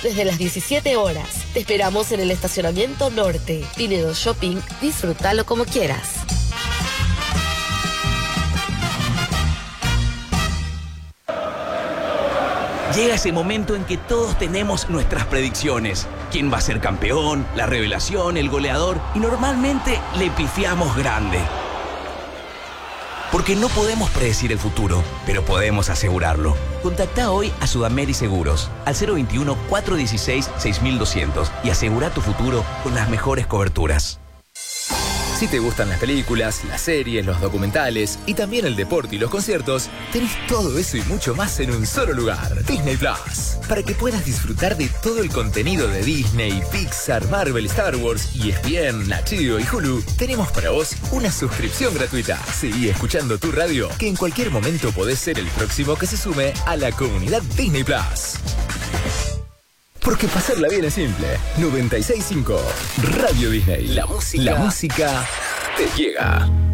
desde las 17 horas. Te esperamos en el estacionamiento norte. Pinedo Shopping, disfrútalo como quieras. Llega ese momento en que todos tenemos nuestras predicciones. ¿Quién va a ser campeón? La revelación, el goleador. Y normalmente le pifiamos grande. Porque no podemos predecir el futuro, pero podemos asegurarlo. Contactá hoy a Sudameri Seguros al 021-416-6200 y asegura tu futuro con las mejores coberturas. Si te gustan las películas, las series, los documentales y también el deporte y los conciertos, tenés todo eso y mucho más en un solo lugar. Disney Plus. Para que puedas disfrutar de todo el contenido de Disney, Pixar, Marvel, Star Wars, ESPN, Nat Geo y Hulu, tenemos para vos una suscripción gratuita. Seguí escuchando tu radio, que en cualquier momento podés ser el próximo que se sume a la comunidad Disney Plus. Porque pasarla bien es simple. 96.5 Radio Disney. La música te llega.